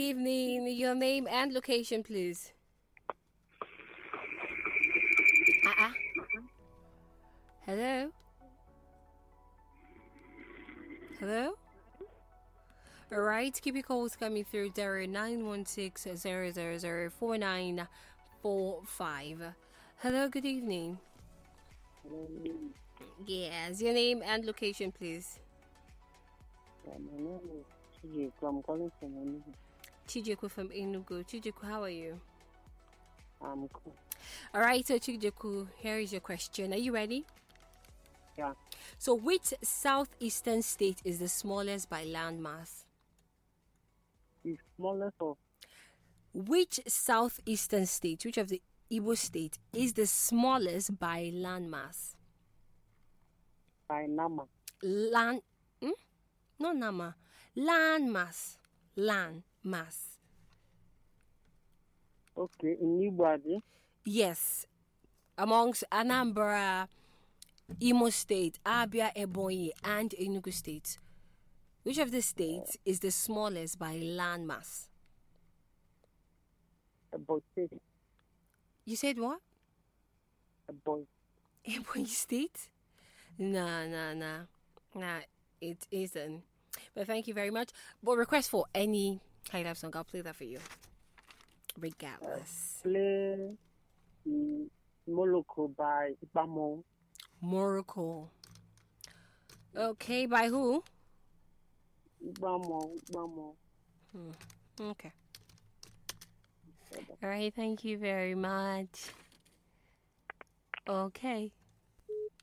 evening. Your name and location, please. Hello? Hello? All right, keep your calls coming through 0916 0004945. Hello, good evening. Yes, your name and location, please. My name is Chijiku. I'm calling from Enugu. Chijiku from Enugu. Chijiku, how are you? I'm cool. All right, so Chijiku, here is your question. Are you ready? Yeah. So, which southeastern state is the smallest by landmass? The smallest of Which southeastern state, which of the Igbo state, is the smallest by landmass? by Nama. Not Nama. Landmass. Landmass. Okay, in Igbo, Yes. Amongst Anambra, Imo State, Abia, Ebonyi, and Enugu State. Which of the states is the smallest by landmass? Ebonyi. You said what? Ebonyi. Ebonyi State? Nah, it isn't. But thank you very much. But request for any high life song, I'll play that for you. Regardless. Play Moloko by Ibamo. Morocco. Okay, by who? Ibamo. Okay. All right, thank you very much. Okay.